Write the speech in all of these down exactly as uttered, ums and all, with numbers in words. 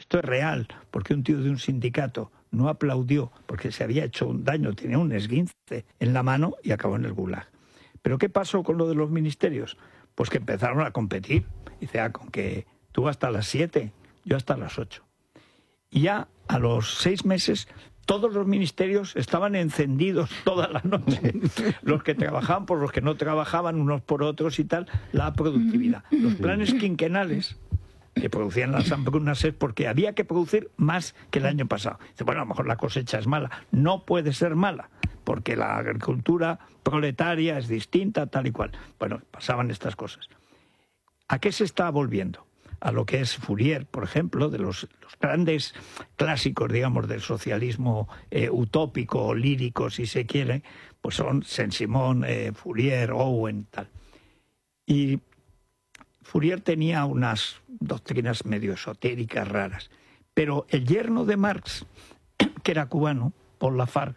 esto es real, porque un tío de un sindicato no aplaudió porque se había hecho un daño, tenía un esguince en la mano y acabó en el gulag. ¿Pero qué pasó con lo de los ministerios? Pues que empezaron a competir. Dice, ah, con que tú hasta las siete, yo hasta las ocho. Y ya a los seis meses todos los ministerios estaban encendidos toda la noche. Los que trabajaban por los que no trabajaban, unos por otros y tal, la productividad. Los planes quinquenales que producían las hambrunas es porque había que producir más que el año pasado. Dice, bueno, a lo mejor la cosecha es mala. No puede ser mala, porque la agricultura proletaria es distinta, tal y cual. Bueno, pasaban estas cosas. ¿A qué se está volviendo? A lo que es Fourier, por ejemplo, de los, los grandes clásicos, digamos, del socialismo eh, utópico o lírico, si se quiere, pues son Saint-Simon, eh, Fourier, Owen, tal. Y Fourier tenía unas doctrinas medio esotéricas, raras. Pero el yerno de Marx, que era cubano, Paul Lafargue,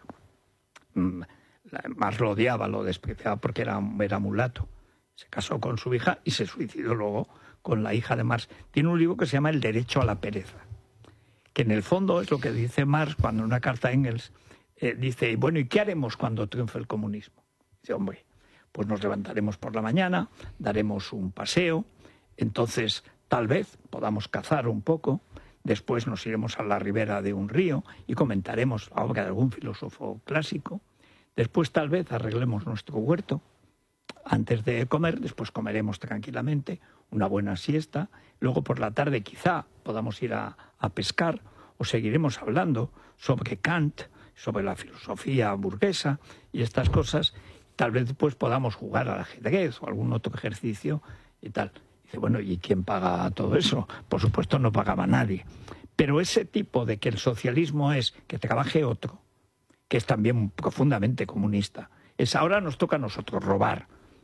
Marx lo odiaba, lo despreciaba porque era, era mulato. Se casó con su hija y se suicidó luego con la hija de Marx. Tiene un libro que se llama El derecho a la pereza, que en el fondo es lo que dice Marx cuando en una carta a Engels eh, dice, bueno, ¿y qué haremos cuando triunfe el comunismo? Dice, hombre, pues nos levantaremos por la mañana, daremos un paseo, entonces tal vez podamos cazar un poco, después nos iremos a la ribera de un río y comentaremos la obra de algún filósofo clásico, después tal vez arreglemos nuestro huerto, antes de comer, después comeremos tranquilamente, una buena siesta, luego por la tarde quizá podamos ir a, a pescar o seguiremos hablando sobre Kant, sobre la filosofía burguesa y estas cosas, tal vez después podamos jugar al ajedrez o algún otro ejercicio y tal. Dice, bueno, ¿y quién paga todo eso? Por supuesto no pagaba nadie. Pero ese tipo de que el socialismo es que trabaje otro, que es también profundamente comunista, es ahora nos toca a nosotros robar,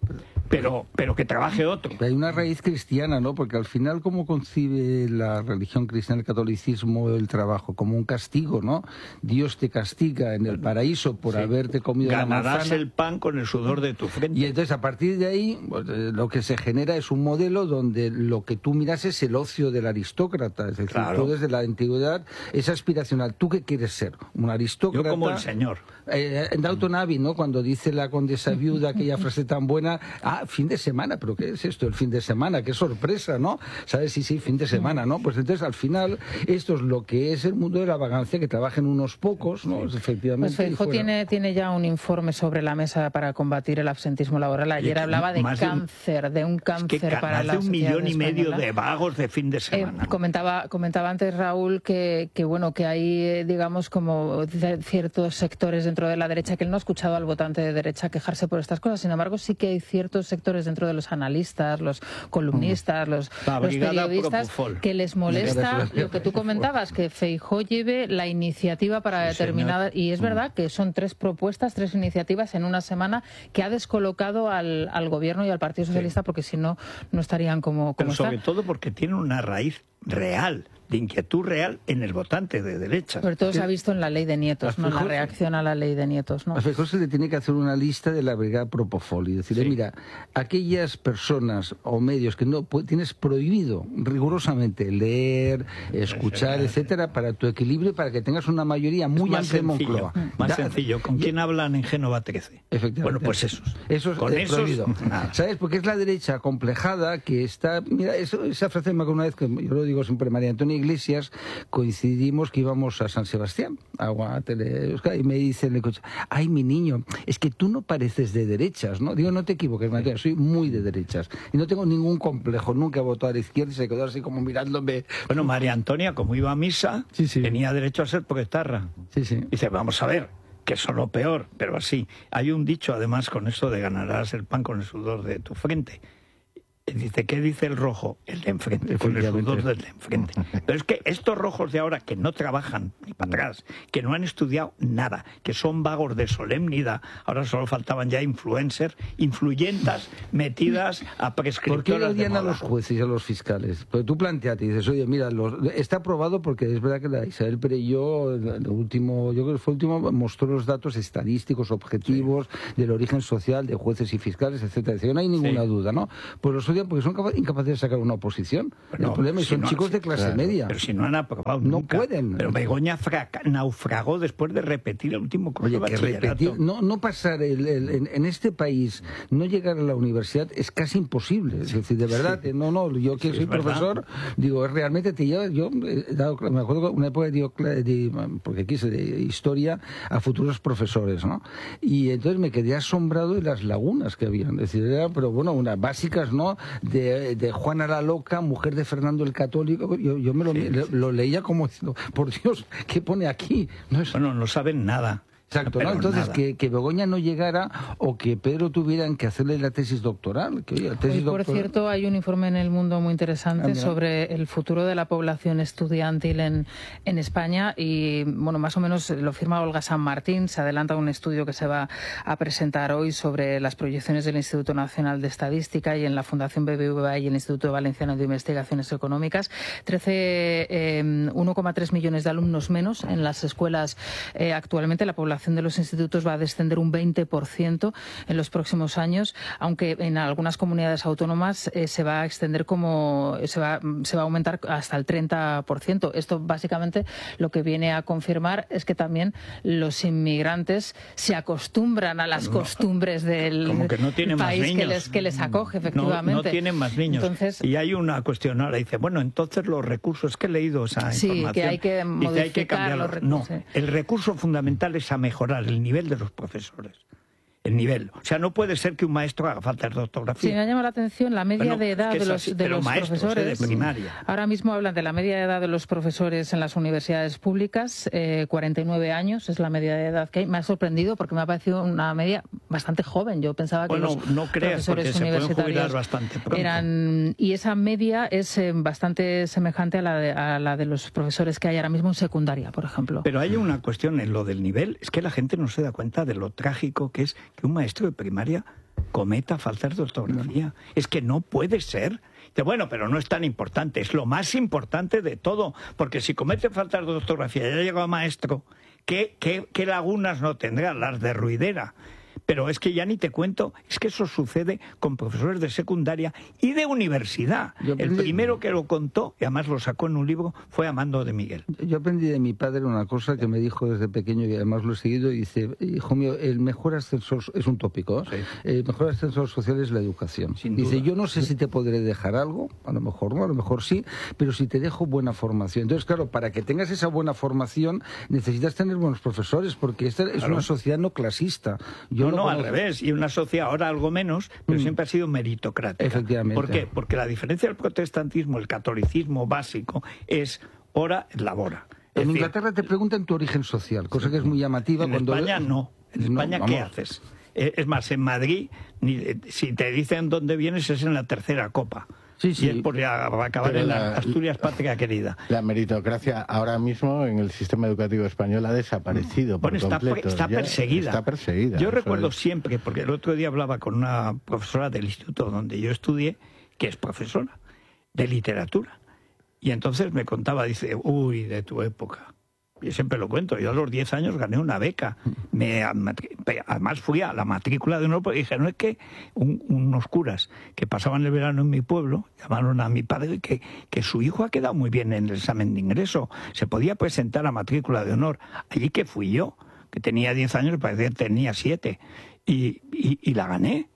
pero, pero que trabaje otro. Hay una raíz cristiana, ¿no? Porque al final, ¿cómo concibe la religión cristiana, el catolicismo, el trabajo? Como un castigo, ¿no? Dios te castiga en el paraíso por sí. haberte comido la manzana. Ganarás el pan con el sudor de tu frente. Y entonces, a partir de ahí, pues, lo que se genera es un modelo donde lo que tú miras es el ocio del aristócrata. Es decir, claro. Tú desde la antigüedad es aspiracional. ¿Tú qué quieres ser? ¿Un aristócrata? Yo como el señor. Eh, en Downton Abbey, ¿no? Cuando dice la condesa viuda aquella frase tan buena, ah, fin de semana, pero ¿qué es esto? El fin de semana, qué sorpresa, ¿no? ¿Sabes? Sí, sí, fin de semana, ¿no? Pues entonces, al final, esto es lo que es el mundo de la vagancia, que trabajen unos pocos, ¿no? Sí. Efectivamente. Pues Feijóo tiene, tiene ya un informe sobre la mesa para combatir el absentismo laboral. Ayer hablaba de cáncer, de un, de un cáncer es que para la sociedad un millón y medio española. de vagos de fin de semana. Eh, comentaba, comentaba antes Raúl que, que, bueno, que hay, digamos, como ciertos sectores dentro de la derecha, que él no ha escuchado al votante de derecha quejarse por estas cosas. Sin embargo, sí que hay ciertos sectores dentro de los analistas, los columnistas, los, los periodistas, que les molesta lo que tú comentabas, que Feijóo lleve la iniciativa para sí, determinada... Señor. Y es verdad que son tres propuestas, tres iniciativas en una semana que ha descolocado al, al gobierno y al Partido Socialista, sí. porque si no, no estarían como, como Pero están. sobre todo porque tiene una raíz real, de inquietud real en el votante de derecha. Sobre todo se ha visto en la ley de Nietos, ¿no? En la reacción a la ley de Nietos, ¿no? A Feijóo se le tiene que hacer una lista de la brigada Propofol y decirle, sí. mira, aquellas personas o medios que no tienes prohibido rigurosamente leer, escuchar, sí, etcétera, para tu equilibrio, para que tengas una mayoría muy amplia en Moncloa. Más da, sencillo. ¿Con quién hablan en Génova trece? Efectivamente. Bueno, pues esos. Esos Con eh, esos, prohibido. Nada. ¿Sabes? Porque es la derecha acomplejada que está... Mira, eso, esa frase me acuerdo una vez que yo lo digo siempre, María Antonia Iglesias, coincidimos que íbamos a San Sebastián, a Guatele, y me dice en el coche, ay, mi niño, es que tú no pareces de derechas, ¿no? Digo, no te equivoques, María Antonia, soy muy de derechas y no tengo ningún complejo, nunca he votado a la izquierda y se quedó así como mirándome. Bueno, María Antonia, como iba a misa, sí, sí. tenía derecho a ser proetarra. Sí, sí. Dice, vamos a ver, que eso es lo peor, pero así. Hay un dicho, además, con eso de ganarás el pan con el sudor de tu frente. Dice, ¿qué dice el rojo? El de enfrente, con el sudor del de enfrente. Pero es que estos rojos de ahora, que no trabajan ni para atrás, que no han estudiado nada, que son vagos de solemnidad, ahora solo faltaban ya influencers, influyentas metidas a prescriptoras. ¿Por qué odian a los jueces y a los fiscales? Porque tú planteate y dices, oye, mira, los, está aprobado porque es verdad que la Isabel Perelló, el último, yo creo que fue el último, mostró los datos estadísticos, objetivos, sí. del origen social de jueces y fiscales, etcétera. No hay ninguna sí. duda, ¿no? Pues los estudian porque son incapaces de sacar una oposición. Bueno, el problema es que si son no, chicos si, de clase claro, media. Pero si no han aprobado no nunca. pueden. Pero Begoña fraca, naufragó después de repetir el último curso Oye, de que bachillerato. repetir, no, no pasar el, el, en, en este país, no llegar a la universidad es casi imposible. Es decir, de verdad, sí. no, no, yo que sí, soy profesor, digo, realmente te lleva, yo he dado, me acuerdo una época digo, de, porque quise de historia a futuros profesores, ¿no? Y entonces me quedé asombrado de las lagunas que habían. Es decir, era, pero bueno, unas básicas, ¿no? De, de Juana la Loca, mujer de Fernando el Católico. Yo, yo me lo, sí. lo, lo leía como diciendo, por Dios, ¿qué pone aquí? No es... Bueno, no saben nada. Exacto, ¿no? Entonces, que, que Begoña no llegara o que Pedro tuvieran que hacerle la tesis doctoral. Que, oye, la tesis Hoy, por doctoral... cierto, hay un informe en El Mundo muy interesante ah, sobre el futuro de la población estudiantil en, en España y, bueno, más o menos lo firma Olga San Martín. Se adelanta un estudio que se va a presentar hoy sobre las proyecciones del Instituto Nacional de Estadística y en la Fundación B B V A y el Instituto Valenciano de Investigaciones Económicas. trece, eh, uno coma tres millones de alumnos menos en las escuelas eh, actualmente. La población de los institutos va a descender un veinte por ciento en los próximos años, aunque en algunas comunidades autónomas eh, se va a extender como se va, se va a aumentar hasta el treinta por ciento. Esto básicamente lo que viene a confirmar es que también los inmigrantes se acostumbran a las no, costumbres del como que no tienen país más niños. Que, les, que les acoge, efectivamente. No, no tienen más niños. Entonces, y hay una cuestión ahora, dice, bueno, entonces los recursos, que he leído esa sí, información. Sí, que hay que modificar dice, hay que cambiar los recursos. No, el recurso fundamental es a mejorar el nivel de los profesores. El nivel. O sea, no puede ser que un maestro haga faltas de ortografía. Sí, me ha llamado la atención la media bueno, de edad es que de los, así, de los maestros, profesores. Eh, de primaria. Ahora mismo hablan de la media de edad de los profesores en las universidades públicas, eh, cuarenta y nueve años es la media de edad que hay. Me ha sorprendido porque me ha parecido una media bastante joven. Yo pensaba que bueno, los no creas, profesores porque universitarios se pueden jubilar bastante pronto. eran y esa media es eh, bastante semejante a la, de, a la de los profesores que hay ahora mismo en secundaria, por ejemplo. Pero hay una cuestión en lo del nivel, es que la gente no se da cuenta de lo trágico que es que un maestro de primaria cometa faltas de ortografía. No. Es que no puede ser. Bueno, pero no es tan importante, es lo más importante de todo, porque si comete faltas de ortografía y ya llega a maestro, ¿qué, qué, qué lagunas no tendrá? Las de ruidera. Pero es que ya ni te cuento, es que eso sucede con profesores de secundaria y de universidad. Yo aprendí... El primero que lo contó, y además lo sacó en un libro, fue Amando de Miguel. Yo aprendí de mi padre una cosa que me dijo desde pequeño y además lo he seguido, y dice, hijo mío, el mejor ascensor, es un tópico, ¿eh? Sí. El mejor ascensor social es la educación. Sin dice, duda. Yo no sé si te podré dejar algo, a lo mejor no, a lo mejor sí, pero si te dejo buena formación. Entonces, claro, para que tengas esa buena formación necesitas tener buenos profesores, porque esta es claro. una sociedad no clasista. Yo no, no, al revés, y una sociedad ahora algo menos, pero mm. siempre ha sido meritocrática. Efectivamente. ¿Por qué? Porque la diferencia del protestantismo, el catolicismo básico, es ora et labora. Es en decir, Inglaterra te preguntan tu origen social, cosa que es muy llamativa. En cuando... España no. En España, no, ¿qué haces? Es más, en Madrid, ni, si te dicen dónde vienes, es en la tercera copa. Sí, sí. Y es por ya va a acabar Pero en la, la Asturias patria querida. La meritocracia ahora mismo en el sistema educativo español ha desaparecido bueno, por está, completo. Está perseguida. Está perseguida. Yo recuerdo es... siempre, porque el otro día hablaba con una profesora del instituto donde yo estudié, que es profesora de literatura. Y entonces me contaba, dice, uy, de tu época. Yo siempre lo cuento, yo a los diez años gané una beca. Me, además fui a la matrícula de honor porque dije, no es que un, unos curas que pasaban el verano en mi pueblo llamaron a mi padre que, que su hijo ha quedado muy bien en el examen de ingreso, se podía presentar a matrícula de honor. Allí que fui yo, que tenía diez años, parecía que tenía siete, y, y, y la gané.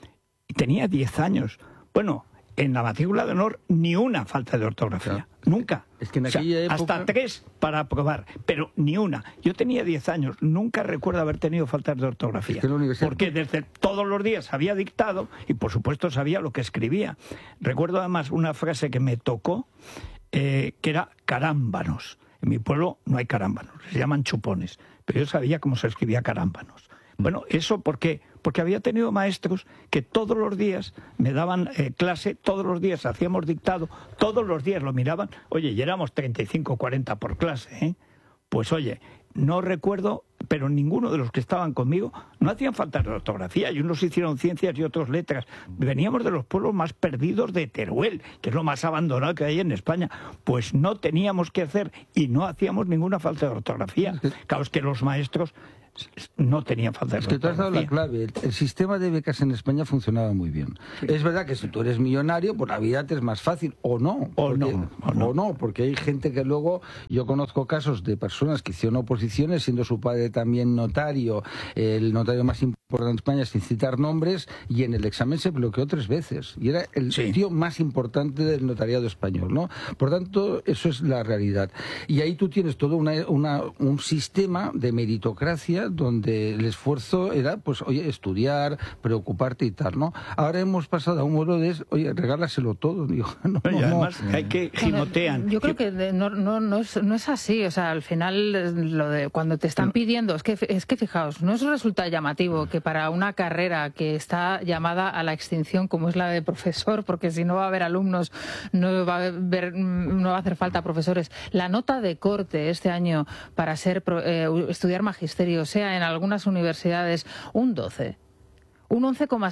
Y tenía diez años. Bueno, en la matrícula de honor ni una falta de ortografía. Claro. Nunca. Es que en o sea, aquella época... hasta tres para aprobar, pero ni una. Yo tenía diez años, nunca recuerdo haber tenido faltas de ortografía. Es que universidad... Porque desde todos los días había dictado y por supuesto sabía lo que escribía. Recuerdo además una frase que me tocó, eh, que era carámbanos. En mi pueblo no hay carámbanos, se llaman chupones, pero yo sabía cómo se escribía carámbanos. Bueno, ¿eso por qué? Porque había tenido maestros que todos los días me daban eh, clase, todos los días hacíamos dictado, todos los días lo miraban. Oye, y éramos treinta y cinco, cuarenta por clase, ¿eh? Pues oye, no recuerdo, pero ninguno de los que estaban conmigo no hacían falta de ortografía, y unos hicieron ciencias y otros letras. Veníamos de los pueblos más perdidos de Teruel, que es lo más abandonado que hay en España. Pues no teníamos que hacer y no hacíamos ninguna falta de ortografía. Claro, es que los maestros no tenían falta de ortografía. Es que tú has dado la clave. El, el sistema de becas en España funcionaba muy bien. Sí. Es verdad que si tú eres millonario, pues la vida te es más fácil, o no. O, porque, no, o no. O no, porque hay gente que luego... Yo conozco casos de personas que hicieron oposiciones, siendo su padre también notario, el notario más importante de España, sin citar nombres, y en el examen se bloqueó tres veces. Y era el sí. tío más importante del notariado español, ¿no? Por tanto, eso es la realidad. Y ahí tú tienes todo una, una, un sistema de meritocracia donde el esfuerzo era, pues, oye, estudiar, preocuparte y tal, ¿no? Ahora hemos pasado a un modo de, oye, regálaselo todo. Digo, no, y no, además no. hay que gimotean. Yo creo que no, no, no, es, no es así. O sea, al final, lo de cuando te están pidiendo, es que, es que fijaos, no os resulta llamativo que para una carrera que está llamada a la extinción, como es la de profesor, porque si no va a haber alumnos, no va a haber, no va a hacer falta profesores, la nota de corte este año para ser eh, estudiar magisterio, sea en algunas universidades un doce, un once coma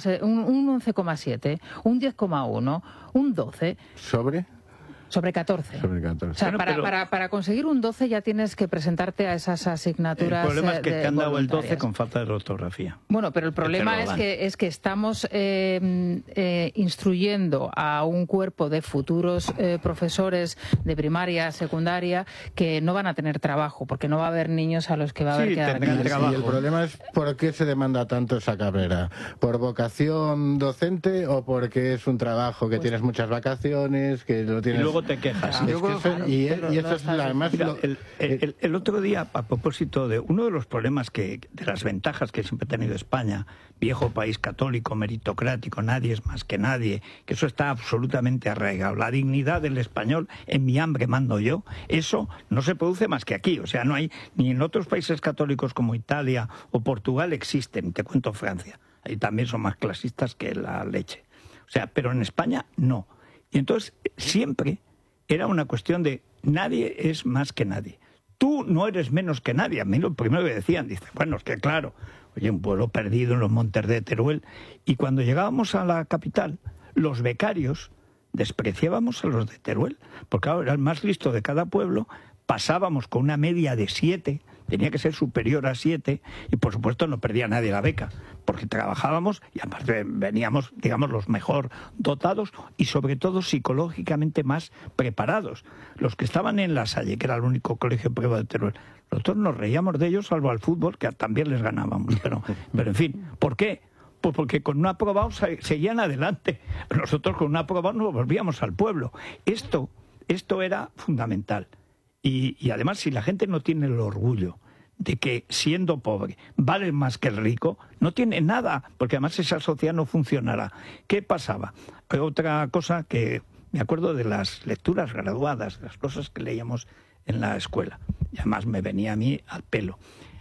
siete, un diez coma uno, un doce. ¿Sobre? Sobre catorce. Sobre catorce. O sea, bueno, para, pero... para, para conseguir un doce ya tienes que presentarte a esas asignaturas. El problema es que te han dado el doce voluntarias. con falta de ortografía. Bueno, pero el problema es que, es que estamos eh, eh, instruyendo a un cuerpo de futuros eh, profesores de primaria, secundaria, que no van a tener trabajo, porque no va a haber niños a los que va a haber sí, que dar clases. Y el problema es por qué se demanda tanto esa carrera. ¿Por vocación docente o porque es un trabajo que pues... tienes muchas vacaciones, que lo tienes... Y luego te quejas. Ah, es que eso, y, y eso es la, además... Mira, lo, el, el, el otro día, a propósito de uno de los problemas, que de las ventajas que siempre ha tenido España, viejo país católico, meritocrático, nadie es más que nadie, que eso está absolutamente arraigado. La dignidad del español, en mi hambre mando yo, eso no se produce más que aquí. O sea, no hay, ni en otros países católicos como Italia o Portugal existen, te cuento Francia. Ahí también son más clasistas que la leche. O sea, pero en España no. Y entonces siempre era una cuestión de nadie es más que nadie. Tú no eres menos que nadie. A mí lo primero que decían, dice, bueno, es que claro, oye, un pueblo perdido en los montes de Teruel. Y cuando llegábamos a la capital, los becarios despreciábamos a los de Teruel, porque claro, era el más listo de cada pueblo, pasábamos con una media de siete, tenía que ser superior a siete, y por supuesto no perdía nadie la beca, porque trabajábamos y además veníamos, digamos, los mejor dotados y sobre todo psicológicamente más preparados. Los que estaban en La Salle, que era el único colegio privado de Teruel, nosotros nos reíamos de ellos, salvo al fútbol, que también les ganábamos, pero, pero en fin, ¿por qué? Pues porque con un aprobado seguían adelante. Nosotros con un aprobado nos volvíamos al pueblo. Esto, esto era fundamental. Y, y además, si la gente no tiene el orgullo de que siendo pobre vale más que el rico, no tiene nada, porque además esa sociedad no funcionará. ¿Qué pasaba? Otra cosa que me acuerdo de las lecturas graduadas, las cosas que leíamos en la escuela, y además me venía a mí al pelo.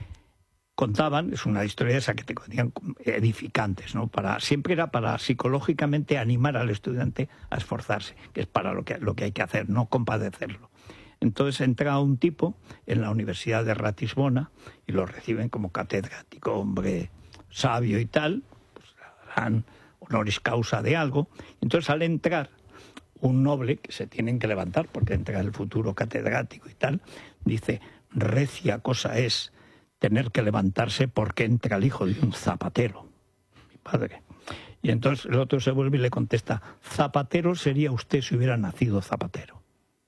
Contaban, es una historia esa que te contaban edificantes, ¿no? Para, siempre era para psicológicamente animar al estudiante a esforzarse, que es para lo que, lo que hay que hacer, no compadecerlo. Entonces entra un tipo en la Universidad de Ratisbona y lo reciben como catedrático, hombre sabio y tal, pues dan honoris causa de algo. Entonces al entrar un noble, que se tienen que levantar porque entra el futuro catedrático y tal, dice, recia cosa es tener que levantarse porque entra el hijo de un zapatero, mi padre. Y entonces el otro se vuelve y le contesta, zapatero sería usted si hubiera nacido zapatero.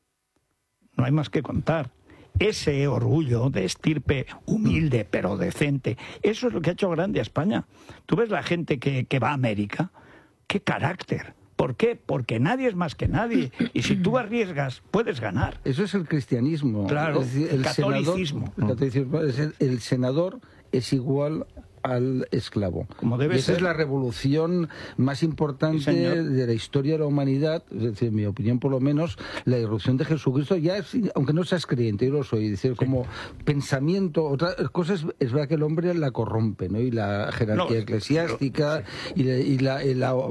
No hay más que contar. Ese orgullo de estirpe humilde pero decente, eso es lo que ha hecho grande a España. Tú ves la gente que, que va a América, qué carácter. ¿Por qué? Porque nadie es más que nadie. Y si tú arriesgas, puedes ganar. Eso es el cristianismo. Claro, es decir, el, el catolicismo. Senador, el, catolicismo es el, el senador es igual al esclavo. Como debe y esa ser. es la revolución más importante Sí, de la historia de la humanidad, es decir, en mi opinión por lo menos, la irrupción de Jesucristo, ya es, aunque no seas creyente, yo lo soy, es decir, como sí. pensamiento, otras cosas, es verdad que el hombre la corrompe, ¿no? Y la jerarquía no, eclesiástica, pero, sí. y, la, y, la, y la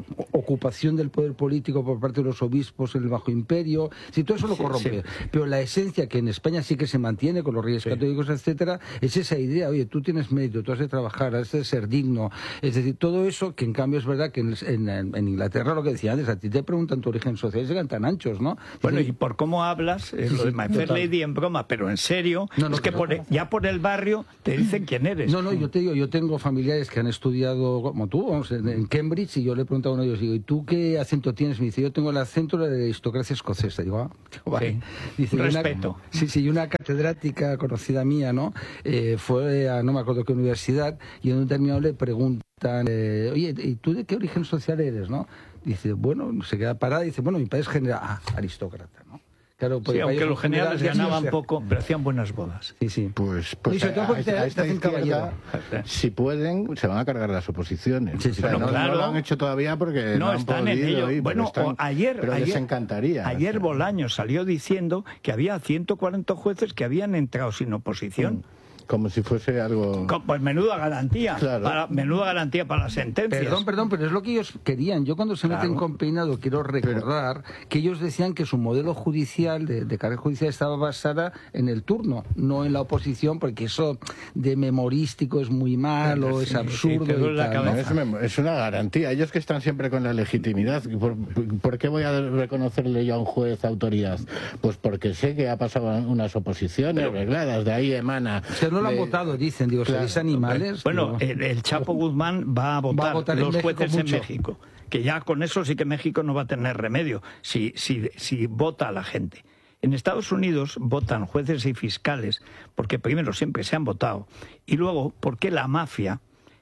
ocupación del poder político por parte de los obispos en el Bajo Imperio, si todo eso lo corrompe. Sí, sí. Pero la esencia que en España sí que se mantiene con los reyes sí. católicos, etcétera, es esa idea, oye, tú tienes mérito, tú has de trabajar, has de ser digno, es decir, todo eso que en cambio es verdad que en, en, en Inglaterra, lo que decía antes, a ti te preguntan tu origen social y llegan tan anchos, ¿no? Bueno, y, y por cómo hablas, eh, lo de My Fair Lady en broma, pero en serio, no, no, es que por, ya por el barrio te dicen quién eres. No, no, yo te digo, yo tengo familiares que han estudiado, como tú, vamos, en, en Cambridge, y yo le he preguntado a uno de ellos, digo, ¿y tú qué acento tienes? Me dice, yo tengo el acento de la aristocracia escocesa. Digo, ah, digo, vale. Sí. Dice, respeto. Una, sí, sí, y una catedrática conocida mía, ¿no? Eh, fue a no me acuerdo qué universidad, y en un determinado le preguntan, eh, oye, ¿y tú de qué origen social eres, no? Dice, bueno, se queda parada y dice, bueno, mi padre es general, ah, aristócrata, ¿no? Claro, sí, aunque los generales ganaban poco, pero hacían buenas bodas. Sí, sí. Pues, pues a, a, a esta izquierda, si pueden, se van a cargar las oposiciones. Sí, sí, o sea, no, claro. no lo han hecho todavía porque no, no han están podido. En ello. Ir, bueno, están, ayer, pero ayer, les encantaría. Ayer o sea. Bolaños salió diciendo que había ciento cuarenta jueces que habían entrado sin oposición. Mm. Como si fuese algo... Pues menuda garantía, claro. para, menuda garantía para las sentencias. Perdón, perdón, pero es lo que ellos querían. Yo cuando se claro. meten con Peinado quiero recordar pero... que ellos decían que su modelo judicial, de, de carrera judicial, estaba basada en el turno, no en la oposición, porque eso de memorístico es muy malo, sí, es absurdo. Sí, y tal, ¿no? es, es una garantía. Ellos que están siempre con la legitimidad. ¿Por, ¿Por qué voy a reconocerle yo a un juez autoridad? Pues porque sé que ha pasado unas oposiciones pero... arregladas, de ahí emana... No lo han votado, dicen, digo, claro, ¿seréis animales? Bueno, digo, el, el Chapo Guzmán va a votar, va a votar los en jueces mucho. En México, que ya con eso sí que México no va a tener remedio, si, si, si vota a la gente. En Estados Unidos votan jueces y fiscales, porque primero siempre se han votado, y luego porque la mafia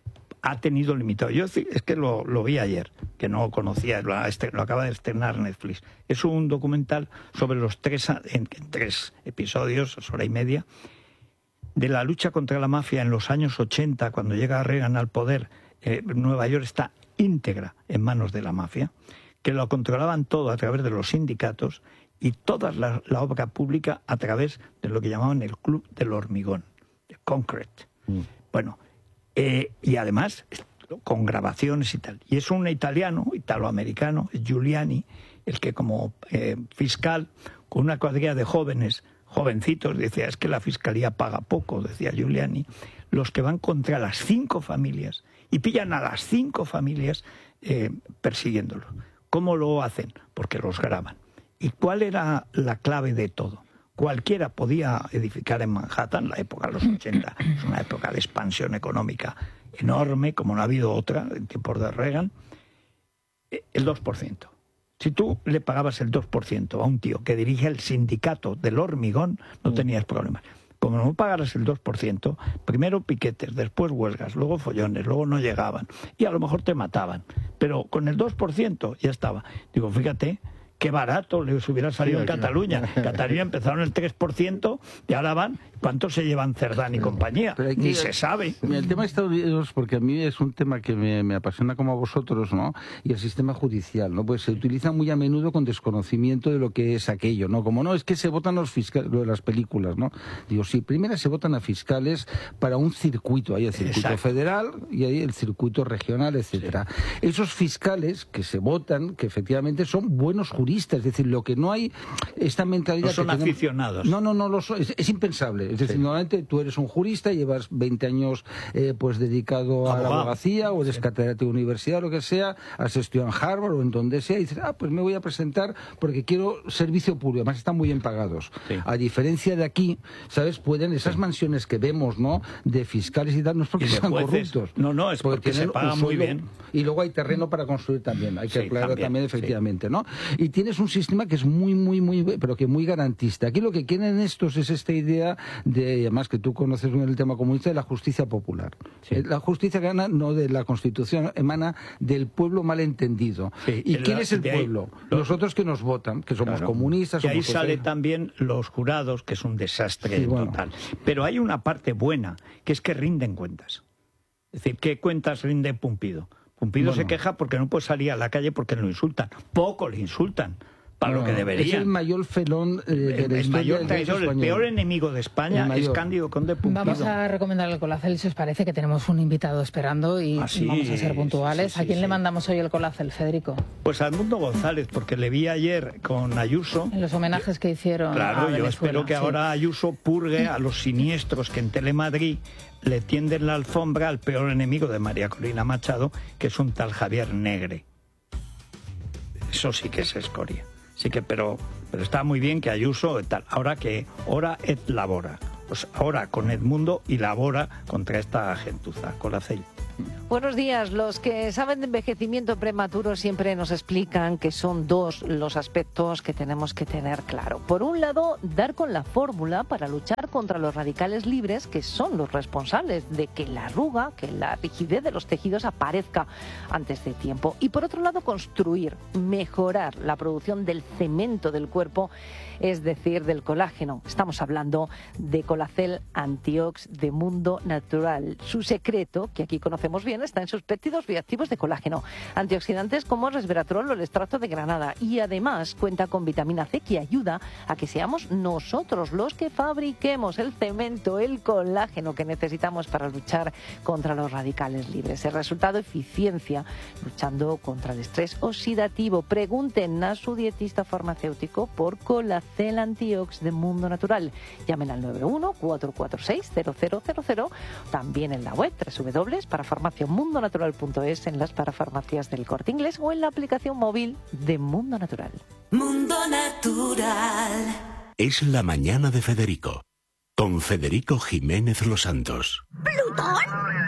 ha tenido limitado. Yo es que lo, lo vi ayer, que no conocía, lo, lo acaba de estrenar Netflix. Es un documental sobre los tres, en, en tres episodios, hora y media, de la lucha contra la mafia en los años ochenta, cuando llega Reagan al poder. eh, Nueva York está íntegra en manos de la mafia, que lo controlaban todo a través de los sindicatos y toda la, la obra pública a través de lo que llamaban el Club del Hormigón, de Concrete. Mm. Bueno, eh, y además con grabaciones y tal. Y es un italiano, italoamericano, Giuliani, el que como eh, fiscal, con una cuadrilla de jóvenes, jovencitos, decía, es que la fiscalía paga poco, decía Giuliani, los que van contra las cinco familias y pillan a las cinco familias eh, persiguiéndolos. ¿Cómo lo hacen? Porque los graban. ¿Y cuál era la clave de todo? Cualquiera podía edificar en Manhattan, la época de los ochenta, es una época de expansión económica enorme, como no ha habido otra en tiempos de Reagan, el dos por ciento. Si tú le pagabas el dos por ciento a un tío que dirige el sindicato del hormigón, no tenías problemas. Como no pagaras el dos por ciento, primero piquetes, después huelgas, luego follones, luego no llegaban. Y a lo mejor te mataban. Pero con el dos por ciento ya estaba. Digo, fíjate, qué barato les hubiera salido sí, en Cataluña. En Cataluña empezaron el tres por ciento y ahora van... ¿Cuántos se llevan Cerdán y compañía? Que, Ni se sabe. El tema de Estados Unidos, porque a mí es un tema que me, me apasiona como a vosotros, ¿no? Y el sistema judicial, ¿no? Pues se utiliza muy a menudo con desconocimiento de lo que es aquello, ¿no? Como no, es que se votan los fiscales, lo de las películas, ¿no? Digo, sí, primero se votan a fiscales para un circuito. Hay el circuito Exacto. federal y hay el circuito regional, etcétera. Sí. Esos fiscales que se votan, que efectivamente son buenos juristas, es decir, lo que no hay, esta mentalidad... No son que tenemos, aficionados. No, no, no, lo son, es, es impensable. Es decir, sí. normalmente tú eres un jurista, llevas veinte años eh, pues dedicado a la abogacía, o eres sí. catedrático de universidad, o lo que sea, has estudiado en Harvard o en donde sea, y dices, ah, pues me voy a presentar porque quiero servicio público, además están muy bien pagados. Sí. A diferencia de aquí, ¿sabes? Pueden, esas sí. mansiones que vemos, ¿no? De fiscales y tal, no es porque sean jueces. corruptos. No, no, es porque, porque se paga muy bien. Y luego hay terreno para construir también, hay que sí, aclarar también, también efectivamente, sí. ¿no? Y tienes un sistema que es muy, muy, muy, pero que muy garantista. Aquí lo que quieren estos es esta idea de, además que tú conoces bien el tema comunista, de la justicia popular. Sí. La justicia que gana no de la Constitución, emana del pueblo malentendido. Sí. ¿Y quién la, es el pueblo? Ahí, los, Nosotros que nos votan, que somos claro. comunistas. Y ahí somos sale también los jurados, que es un desastre sí, bueno. total. Pero hay una parte buena, que es que rinden cuentas. Es decir, ¿qué cuentas rinde Pumpido? Pumpido bueno. se queja porque no puede salir a la calle porque lo insultan. Poco le insultan. para no, lo que deberían. Es el mayor felón eh, de el, la el historia mayor del traidor, derecho el español. peor enemigo de España es Cándido Conde Pumpido. Vamos a recomendar el Colacel, si os parece, que tenemos un invitado esperando y ah, sí, vamos a ser puntuales. sí, sí, ¿A quién sí. le mandamos hoy el Colacel, Federico? Pues a Edmundo González, porque le vi ayer con Ayuso. En los homenajes que hicieron Claro, a yo Venezuela, espero que sí. ahora Ayuso purgue a los siniestros que en Telemadrid le tienden la alfombra al peor enemigo de María Corina Machado, que es un tal Javier Negre. Eso sí que es escoria. Sí que, pero, pero está muy bien que Ayuso tal. Ahora que ora et labora. Pues ahora con Edmundo y labora contra esta gentuza, Colacel. Buenos días. Los que saben de envejecimiento prematuro siempre nos explican que son dos los aspectos que tenemos que tener claro. Por un lado, dar con la fórmula para luchar contra los radicales libres, que son los responsables de que la arruga, que la rigidez de los tejidos aparezca antes de tiempo. Y por otro lado, construir, mejorar la producción del cemento del cuerpo, es decir, del colágeno. Estamos hablando de Colacel Antiox de Mundo Natural. Su secreto, que aquí conocemos bien, está en sus péptidos bioactivos de colágeno, antioxidantes como resveratrol o el extracto de granada, y además cuenta con vitamina C, que ayuda a que seamos nosotros los que fabriquemos el cemento, el colágeno que necesitamos para luchar contra los radicales libres. El resultado, eficiencia luchando contra el estrés oxidativo. Pregunten a su dietista farmacéutico por Colacel Antiox de Mundo Natural. Llamen al nueve uno cuatro cuatro seis cero cero cero cero, también en la web doble u doble u doble u punto parafarmacia mundo natural punto es, en las parafarmacias del Corte Inglés o en la aplicación móvil de Mundo Natural. Mundo Natural. Es la mañana de Federico, con Federico Jiménez Los Santos. ¿Plutón?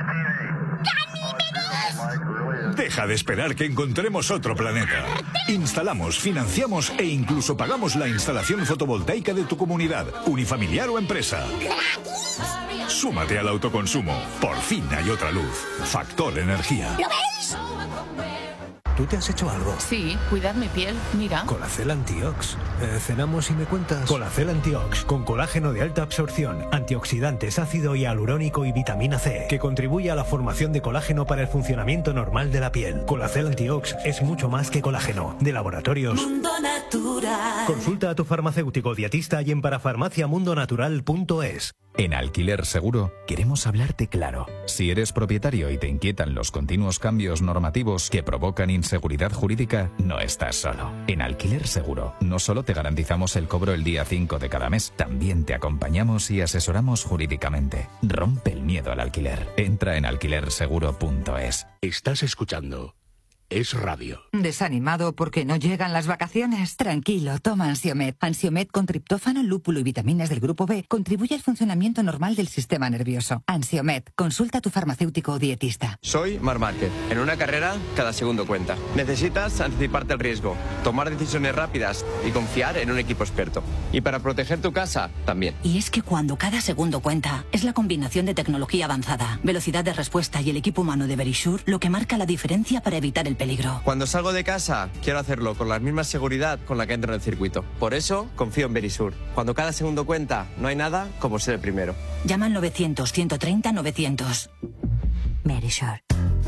¡Ganímedes! Deja de esperar que encontremos otro planeta. Instalamos, financiamos e incluso pagamos la instalación fotovoltaica de tu comunidad, unifamiliar o empresa. Súmate al autoconsumo. Por fin hay otra luz. Factor Energía. ¿Lo veis? ¿Tú te has hecho algo? Sí, cuidar mi piel, mira. Colacel Antiox. Eh, ¿Cenamos y me cuentas? Colacel Antiox, con colágeno de alta absorción, antioxidantes, ácido hialurónico y vitamina C, que contribuye a la formación de colágeno para el funcionamiento normal de la piel. Colacel Antiox es mucho más que colágeno. De laboratorios Mundo Natural. Consulta a tu farmacéutico dietista y en parafarmacia mundo natural punto es. En Alquiler Seguro queremos hablarte claro. Si eres propietario y te inquietan los continuos cambios normativos que provocan inseguridad jurídica, no estás solo. En Alquiler Seguro no solo te garantizamos el cobro el día cinco de cada mes, también te acompañamos y asesoramos jurídicamente. Rompe el miedo al alquiler. Entra en alquiler seguro punto es. Estás escuchando Es Radio. ¿Desanimado porque no llegan las vacaciones? Tranquilo, toma Ansiomet. Ansiomet con triptófano, lúpulo y vitaminas del grupo B contribuye al funcionamiento normal del sistema nervioso. Ansiomet, consulta a tu farmacéutico o dietista. Soy Marc Márquez. En una carrera, cada segundo cuenta. Necesitas anticiparte al riesgo, tomar decisiones rápidas y confiar en un equipo experto. Y para proteger tu casa, también. Y es que cuando cada segundo cuenta, es la combinación de tecnología avanzada, velocidad de respuesta y el equipo humano de Verisure lo que marca la diferencia para evitar el peligro. Cuando salgo de casa, quiero hacerlo con la misma seguridad con la que entro en el circuito. Por eso, confío en Verisure. Cuando cada segundo cuenta, no hay nada como ser el primero. Llama al novecientos, ciento treinta, novecientos. Verisure.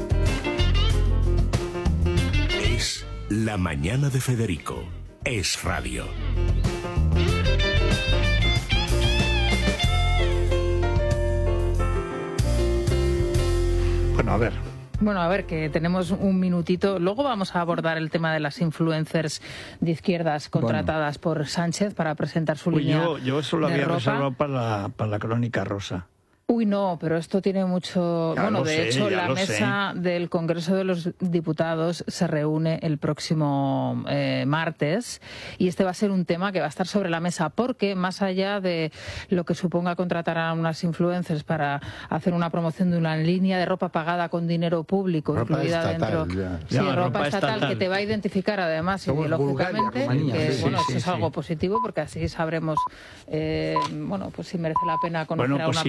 Es la mañana de Federico. Es Radio. Bueno, a ver. Bueno, a ver, que tenemos un minutito. Luego vamos a abordar el tema de las influencers de izquierdas contratadas bueno. por Sánchez para presentar su Uy, línea. Yo, yo eso lo de había ropa. reservado para la, para la crónica rosa. Uy, no, pero esto tiene mucho... Ya bueno, de sé, hecho, ya la mesa sé. del Congreso de los Diputados se reúne el próximo eh, martes y este va a ser un tema que va a estar sobre la mesa porque, más allá de lo que suponga contratar a unas influencers para hacer una promoción de una línea de ropa pagada con dinero público, ropa incluida estatal, dentro... ya. Sí, Ya, ropa, ropa estatal, estatal que te va a identificar además Somos ideológicamente, Bulgaria, Rumanía, que, sí, bueno, sí, eso sí, es sí. algo positivo porque así sabremos, eh, bueno, pues si merece la pena conocer Bueno, a pues una si ya, persona ya o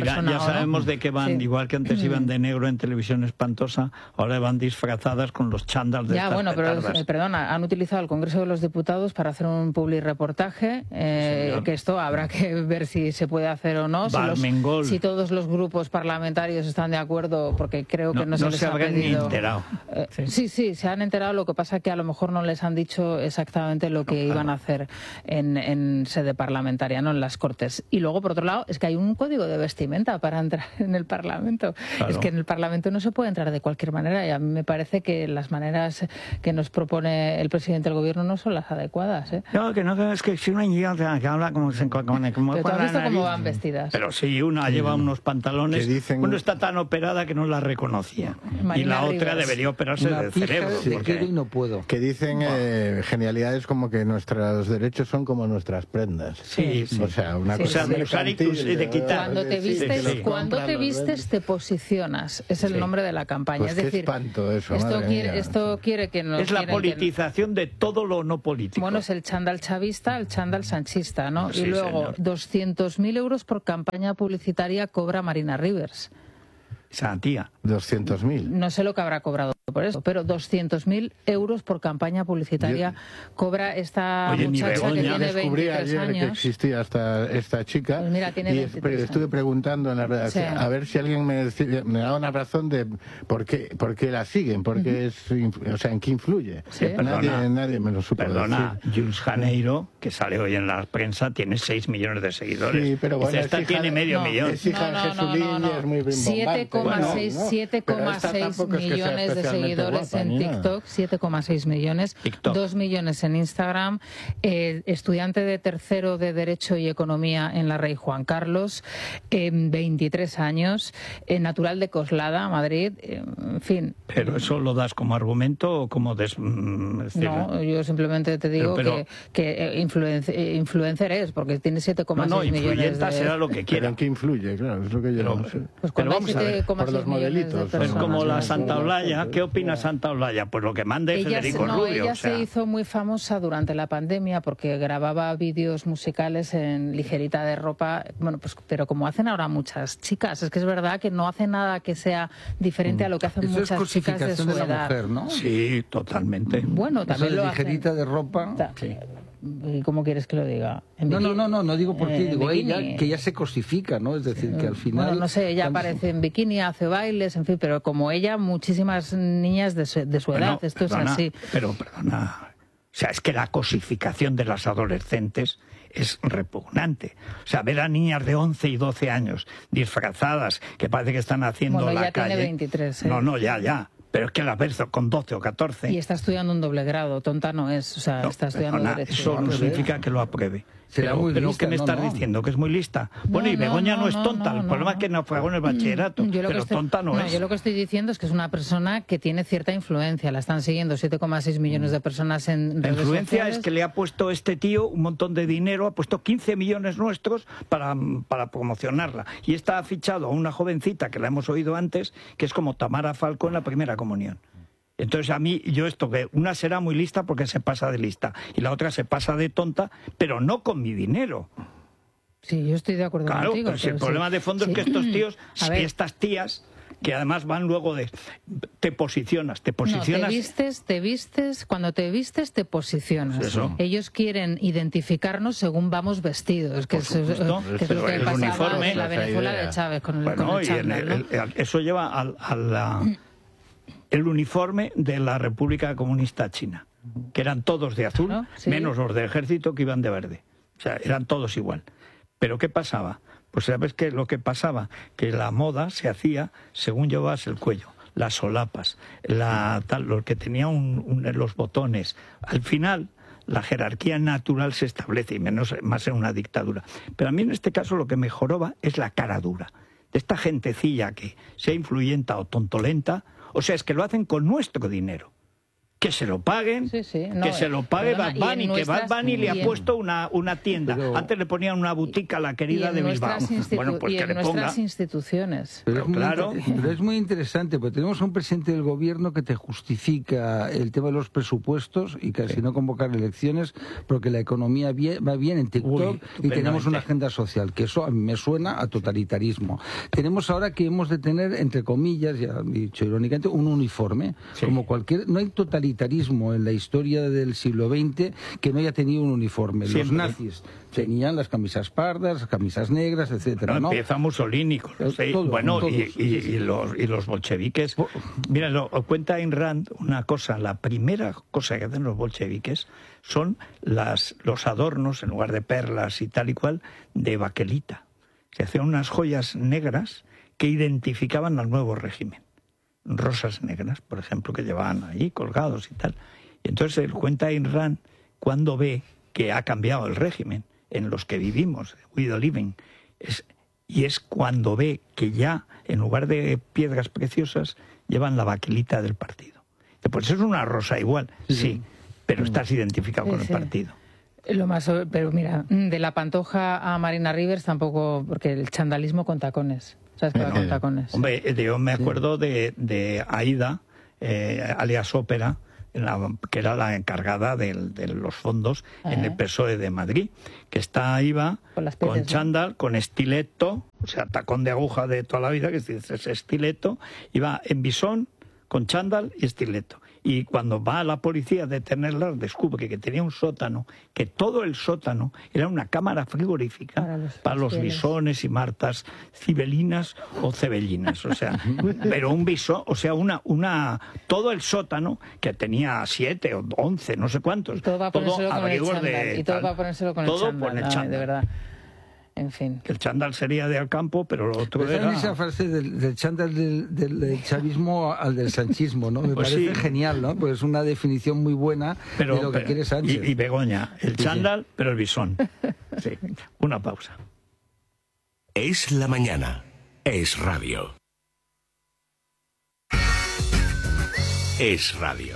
sabemos de qué van, Sí. igual que antes iban de negro en Televisión Espantosa, ahora van disfrazadas con los chándals de Ya, estas bueno, pero petardas. eh, perdona, han utilizado el Congreso de los Diputados para hacer un public reportaje, eh, Señor. que esto habrá que ver si se puede hacer o no, si, los- Barmengol. si todos los grupos parlamentarios están de acuerdo, porque creo que No- no, se no les se ha habrán ni pedido. enterado. Eh, sí. sí, se han enterado, lo que pasa es que a lo mejor no les han dicho exactamente lo que iban a hacer en, en sede parlamentaria, no en las Cortes. Y luego, por otro lado, es que hay un código de vestimenta para entrar en el Parlamento. Claro. Es que en el Parlamento no se puede entrar de cualquier manera, y a mí me parece que las maneras que nos propone el presidente del Gobierno no son las adecuadas, ¿eh? No, que no, que es que si una niña que habla como se como, como Pero tú con has la visto cómo nariz. van vestidas. Pero sí, una lleva unos pantalones. que dicen- Uno está tan operada que no la reconocía. Marina y la otra Rivers. debería operarse Una del pija cerebro. de porque- quiero y no puedo. Que dicen eh, genialidades como que nuestros derechos son como nuestras prendas. Sí, sí. O sea, una Sí, cosa sí. de usar y mercantil, de quitar. Cuando te Sí, que vistes, los cuando compran, te los vistes venden. te posicionas. Es el Sí. nombre de la campaña. Pues es qué decir, espanto eso, esto madre quiere, mía. esto quiere que nos Es la quieren que- politización de todo lo no político. Bueno, es el chándal chavista, el chándal sanchista, ¿no? Sí, y luego, señor. doscientos mil euros por campaña publicitaria cobra Marina Rivers. Esa tía. doscientos mil. No sé lo que habrá cobrado por eso, pero doscientos mil euros por campaña publicitaria cobra esta Oye, ni muchacha que Begoña. tiene Descubrí veintitrés ayer que años. existía esta, esta chica Pues mira, tiene y veintitrés espe- estuve años. preguntando en la redacción Sí. a ver si alguien me, decía- me daba una razón de por qué, por qué la siguen, por qué es, inf- o sea, en qué influye. Sí. Nadie, Perdona. nadie me lo supo Perdona, decir. Jules Janeiro, que sale hoy en la prensa, tiene seis millones de seguidores. Sí, pero bueno, Dice, es esta hija tiene de- medio no, millón. Es hija No, de no, no, Jesulín no, no. y es muy rimbombante. siete coma seis Bueno, siete pero coma esta seis tampoco es que sea millones de especialmente seguidores guapa, en ni nada. TikTok, siete coma seis millones, TikTok. dos millones en Instagram, eh, estudiante de tercero de Derecho y Economía en la Rey Juan Carlos, eh, veintitrés años, eh, natural de Coslada, Madrid, eh, en fin. Pero eso lo das como argumento o como des... mm, es decir, No, yo simplemente te digo Pero- pero- que, que eh, influenci- eh, influencer es, porque tiene siete coma seis no, no, millones influyenta de... será lo que Pero quiera. en qué influye, claro, es lo que yo Pero- no sé. Pues Pero cuando hay vamos a ver, siete coma por seis los millones de modelitos, Es personas, como la ¿no? Santa Olalla. ¿Qué opina Santa Olalla? Pues lo que mande Ella, se, Federico no, Rubio. ella o sea, se hizo muy famosa durante la pandemia porque grababa vídeos musicales en ligerita de ropa, bueno, pues pero como hacen ahora muchas chicas, es que es verdad que no hace nada que sea diferente a lo que hacen Eso es muchas chicas de cosificación su de la edad. mujer, ¿no? Sí, totalmente. Bueno, Eso también de lo hacen. ligerita de ropa. Ta- ¿Y cómo quieres que lo diga? ¿En No, no, bikini? no, no, no digo por ti, Eh, en digo bikini. ella, que ella se cosifica, ¿no? Es decir, que al final... Bueno, no sé, ella tanto- aparece en bikini, hace bailes, en fin, pero como ella, muchísimas niñas de su, de su Bueno, edad, esto perdona, es así. Pero, perdona, o sea, es que la cosificación de las adolescentes es repugnante. O sea, ver a niñas de once y doce años disfrazadas, que parece que están haciendo Bueno, la ella tiene calle. veintitrés, ¿eh? No, no, ya, ya. Pero es que la ves con doce o catorce. Y está estudiando un doble grado, tonta no es, o sea, No, está estudiando perdona, Derecho. eso no significa que lo apruebe. Será pero, muy pero lista, ¿qué me no, estás no. diciendo? ¿Que es muy lista? Bueno, y no, Begoña no, no, es no, tonta. no, el problema no. es que naufragó en el bachillerato. Yo lo que Pero estoy- tonta no, es. Yo lo que estoy diciendo es que es una persona que tiene cierta influencia. La están siguiendo siete coma seis millones de personas en La redes influencia sociales. es que le ha puesto este tío un montón de dinero, ha puesto quince millones nuestros para, para promocionarla. Y esta ha fichado a una jovencita que la hemos oído antes, que es como Tamara Falco en la primera comunión. Entonces a mí, yo esto que una será muy lista porque se pasa de lista y la otra se pasa de tonta, pero no con mi dinero. Sí, yo estoy de acuerdo Claro, contigo. pero si el pero sí. problema de fondo Sí. es que estos tíos, A si ver, estas tías, que además van luego de... Te posicionas, te no, te posicionas... vistes, te vistes, cuando te vistes te posicionas. Eso. Ellos quieren identificarnos según vamos vestidos, que, Por es, eh, supuesto, que es pero lo que el pasaba uniforme, en la esa Venezuela idea. de Chávez con el, Bueno, con el y el- chándal, ¿no? el- el- eso lleva al, a la- el uniforme de la República Comunista China, que eran todos de azul, Claro, sí. menos los del ejército que iban de verde. O sea, eran todos igual. Pero ¿qué pasaba? Pues sabes que lo que pasaba, que la moda se hacía según llevabas el cuello, las solapas, la, tal, lo que tenía un- un- los botones. Al final, la jerarquía natural se establece, y menos más en una dictadura. Pero a mí en este caso lo que me joroba es la cara dura. De esta gentecilla que sea influyenta o tontolenta, o sea, es que lo hacen con nuestro dinero. que se lo paguen, sí, sí. No, que se lo pague perdona, Bad Bunny, que Bad Bunny le ha puesto una, una tienda. Pero, antes le ponían una butica a la querida de Bilbao. Bueno, pues y que en le nuestras ponga. instituciones. Pero, pero, es claro. muy, pero es muy interesante, porque tenemos a un presidente del gobierno que te justifica el tema de los presupuestos y casi sí. no convocar elecciones porque la economía bien, va bien en TikTok. Uy, y tenemos una agenda social, que eso a mí me suena a totalitarismo. Tenemos ahora que hemos de tener, entre comillas, ya he dicho irónicamente, un uniforme. Sí. Como cualquier, no hay totalitarismo en la historia del siglo veinte que no haya tenido un uniforme. Siempre. Los nazis tenían las camisas pardas, las camisas negras, etcétera. No, ¿no? Empieza Mussolini con los, todo, bueno, todos, y, y, y, los, y los bolcheviques. Mira, lo, cuenta Ayn Rand una cosa, la primera cosa que hacen los bolcheviques son las, los adornos, en lugar de perlas y tal y cual, de baquelita. Se hacían unas joyas negras que identificaban al nuevo régimen. Rosas negras, por ejemplo, que llevaban ahí colgados y tal. Y entonces él cuenta Ayn Rand cuando ve que ha cambiado el régimen en los que vivimos, we are living, es, y es cuando ve que ya, en lugar de piedras preciosas, llevan la baquelita del partido. Pues es una rosa igual, sí, sí pero estás identificado sí, con el sí. partido. Lo más, pero mira, de la Pantoja a Marina Rivers tampoco, porque el chandalismo con tacones. ¿Sabes qué va con tacones? Hombre, yo me acuerdo sí. de, de Aida, eh, alias Ópera, La, que era la encargada de, de los fondos ah. en el P S O E de Madrid, que está ahí va con, las piezas, con chándal, ¿no? Con estileto, o sea, tacón de aguja de toda la vida, que es estileto, iba en bisón, con chándal y estileto. Y cuando va a la policía a detenerla, descubre que tenía un sótano, que todo el sótano era una cámara frigorífica para los, para los bisones y martas cibelinas o cebellinas. O sea, pero un bisón, o sea, una, una, todo el sótano, que tenía siete o once, no sé cuántos. Y todo va a ponérselo con el chándal. Y todo va a ponérselo con el chándal. De verdad. En fin. Que el chándal sería de Alcampo, pero lo otro pero era... esa frase del, del chándal del, del, del chavismo al del sanchismo, ¿no? Me pues parece sí. genial, ¿no? Pues es una definición muy buena pero, de lo que pero, quiere Sánchez. Y, y Begoña, el sí, chándal, sí. pero el bisón. Sí. Una pausa. Es la mañana. Es radio. Es radio.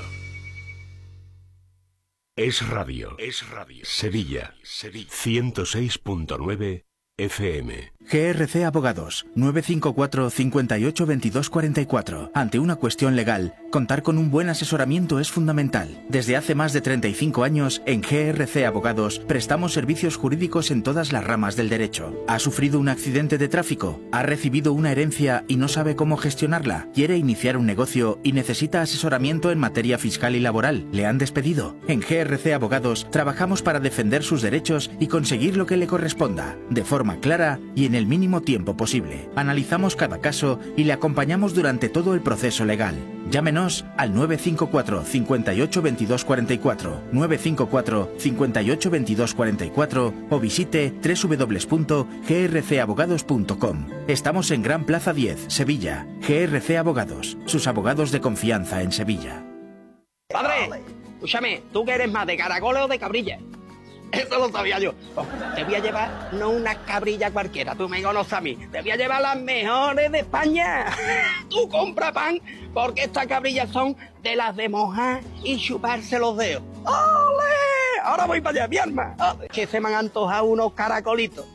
Es radio. Es radio. Sevilla. Sevilla. ciento seis punto nueve F M. G R C Abogados, nueve cinco cuatro, cinco ocho, veintidós cuarenta y cuatro. Ante una cuestión legal, contar con un buen asesoramiento es fundamental. Desde hace más de treinta y cinco años, en G R C Abogados, prestamos servicios jurídicos en todas las ramas del derecho. ¿Ha sufrido un accidente de tráfico? ¿Ha recibido una herencia y no sabe cómo gestionarla? ¿Quiere iniciar un negocio y necesita asesoramiento en materia fiscal y laboral? ¿Le han despedido? En G R C Abogados, trabajamos para defender sus derechos y conseguir lo que le corresponda, de forma clara y en el mínimo tiempo posible. Analizamos cada caso y le acompañamos durante todo el proceso legal. Llámenos al nueve cinco cuatro, cinco ocho, veintidós cuarenta y cuatro, nueve cinco cuatro, cinco ocho, veintidós cuarenta y cuatro o visite doble u doble u doble u punto g r c abogados punto com. Estamos en Gran Plaza diez, Sevilla. G R C Abogados, sus abogados de confianza en Sevilla. Padre, escúchame, ¿tú que eres más de caracoles o de cabrilla? Eso lo sabía yo. Te voy a llevar no una cabrilla cualquiera, tú me conoces a mí. Te voy a llevar las mejores de España. Tú compra pan, porque estas cabrillas son de las de mojar y chuparse los dedos. ¡Ole! Ahora voy para allá, mi alma. Que se me han antojado unos caracolitos.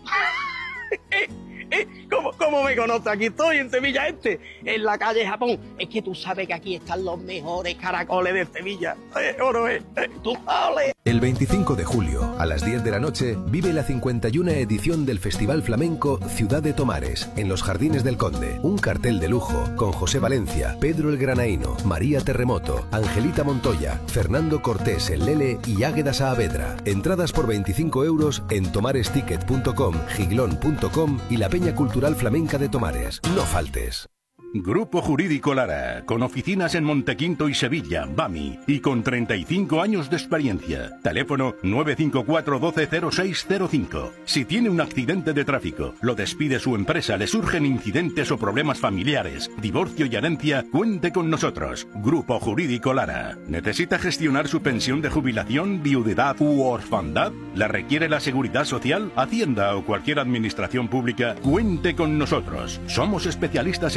¿Cómo, ¿Cómo me conoces? Aquí estoy, en Sevilla Este, en la calle Japón. Es que tú sabes que aquí están los mejores caracoles de Sevilla. Eh, oro, eh, eh, tú, ole. El veinticinco de julio, a las diez de la noche, vive la cincuenta y una edición del Festival Flamenco Ciudad de Tomares, en los Jardines del Conde. Un cartel de lujo, con José Valencia, Pedro el Granaíno, María Terremoto, Angelita Montoya, Fernando Cortés el Lele y Águeda Saavedra. Entradas por veinticinco euros en tomaresticket punto com, giglón punto com y la Peña Cultural Flamenca de Tomares. No faltes. Grupo Jurídico Lara, con oficinas en Montequinto y Sevilla, Bami, y con treinta y cinco años de experiencia. Teléfono nueve cinco cuatro, doce, cero seis cero cinco. Si tiene un accidente de tráfico, lo despide su empresa, le surgen incidentes o problemas familiares, divorcio y herencia, cuente con nosotros. Grupo Jurídico Lara. ¿Necesita gestionar su pensión de jubilación, viudedad u orfandad? ¿La requiere la Seguridad Social, Hacienda o cualquier administración pública? Cuente con nosotros. Somos especialistas en todas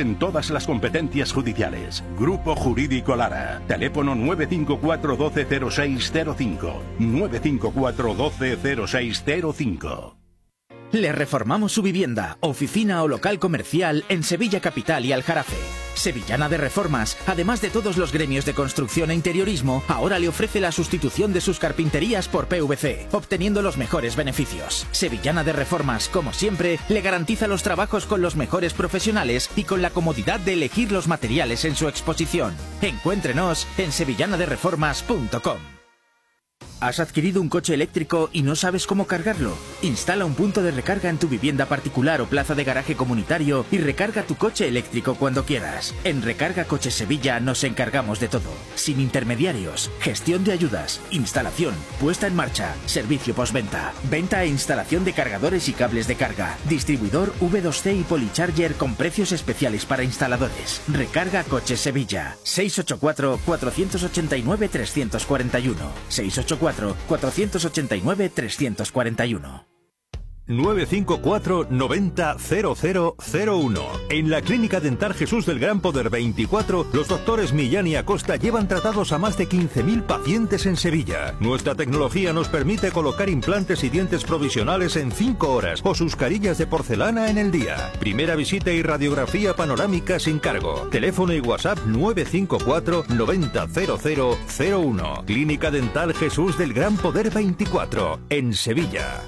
todas las competencias judiciales. Grupo Jurídico Lara. Teléfono nueve cinco cuatro uno dos cero seis cero cinco. nueve cinco cuatro uno dos cero seis cero cinco. Le reformamos su vivienda, oficina o local comercial en Sevilla Capital y Aljarafe. Sevillana de Reformas, además de todos los gremios de construcción e interiorismo, ahora le ofrece la sustitución de sus carpinterías por P V C, obteniendo los mejores beneficios. Sevillana de Reformas, como siempre, le garantiza los trabajos con los mejores profesionales y con la comodidad de elegir los materiales en su exposición. Encuéntrenos en sevillana de reformas punto com. ¿Has adquirido un coche eléctrico y no sabes cómo cargarlo? Instala un punto de recarga en tu vivienda particular o plaza de garaje comunitario y recarga tu coche eléctrico cuando quieras. En Recarga Coches Sevilla nos encargamos de todo. Sin intermediarios, gestión de ayudas, instalación, puesta en marcha, servicio postventa, venta e instalación de cargadores y cables de carga, distribuidor V dos C y Polycharger con precios especiales para instaladores. Recarga Coches Sevilla. seis ocho cuatro, cuatro ocho nueve, tres cuatro uno. seis ocho cuatro, cuatro ocho nueve, tres cuatro uno. nueve cinco cuatro, noventa, cero cero cero uno. En la Clínica Dental Jesús del Gran Poder veinticuatro, los doctores Millán y Acosta llevan tratados a más de quince mil pacientes en Sevilla. Nuestra tecnología nos permite colocar implantes y dientes provisionales en cinco horas o sus carillas de porcelana en el día. Primera visita y radiografía panorámica sin cargo. Teléfono y WhatsApp nueve cinco cuatro, noventa, cero cero cero uno. Clínica Dental Jesús del Gran Poder veinticuatro, en Sevilla.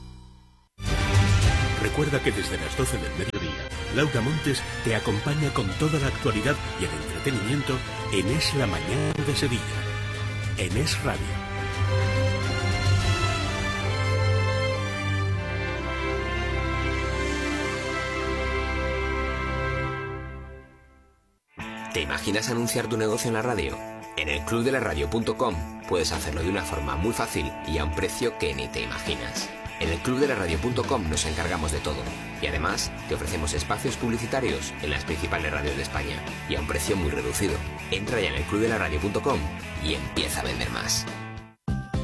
Recuerda que desde las doce del mediodía, Laura Montes te acompaña con toda la actualidad y el entretenimiento en Es la Mañana de Sevilla, en Es Radio. ¿Te imaginas anunciar tu negocio en la radio? En el club de la radio punto com puedes hacerlo de una forma muy fácil y a un precio que ni te imaginas. En el club de la radio punto com nos encargamos de todo y además te ofrecemos espacios publicitarios en las principales radios de España y a un precio muy reducido. Entra ya en el club de la radio punto com y empieza a vender más.